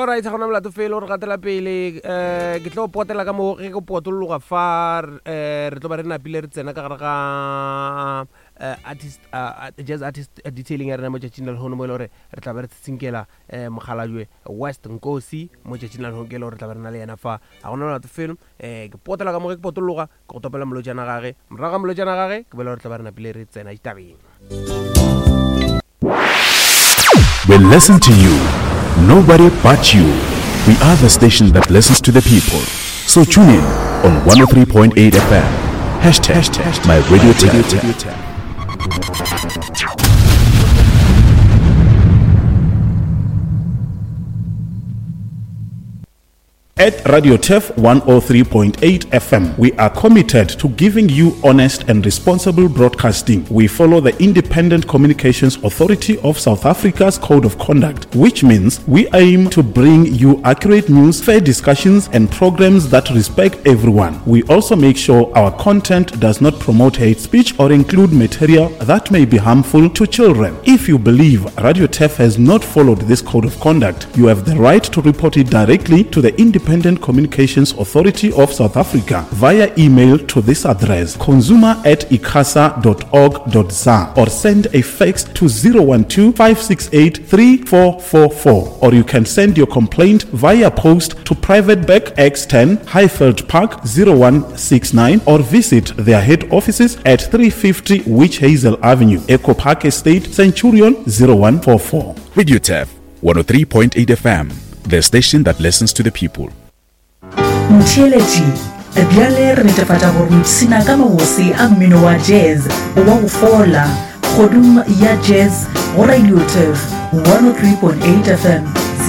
right ga gona molato fele o re gatela pele ke tlo potela ka mo ge go potologa fa re tlo ba re napile re tsena ka gare ga jazz artist detailing ya rena mo tšatšing la lehono mo e le gore re tla ba re tsinkela mogaladwe West Nkosi mo tšatšing la lehono ke le gore re tla ba re na le yena fa ga gona molato fele ke potela ka mo ge ke potologa ke go topela molojana gage moraga molojana gage ke bela gore re tla ba re napile re tsena ditabeng. We listen to you. Nobody but you. We are the station that listens to the people. So tune in on 103.8 FM. Hashtag my radio tag. At Radio TEF 103.8 FM, we are committed to giving you honest and responsible broadcasting. We follow the Independent Communications Authority of South Africa's Code of Conduct, which means we aim to bring you accurate news, fair discussions, and programs that respect everyone. We also make sure our content does not promote hate speech or include material that may be harmful to children. If you believe Radio TEF has not followed this Code of Conduct, you have the right to report it directly to the Independent Communications Authority of South Africa via email to this address consumer@icasa.org.za or send a fax to 012-568-3444, or you can send your complaint via post to Private Bag X10 Highfield Park 0169 or visit their head offices at 350 Witch Hazel Avenue, Echo Park Estate, Centurion 0144. Radio TEF 103.8 FM, the station that listens to the people. Mtheleti bjale re netefatša gore mtsina ka mabose a mmino wa jazz o wa go fola kgodung ya jazz go Radio TEF 103.8 FM.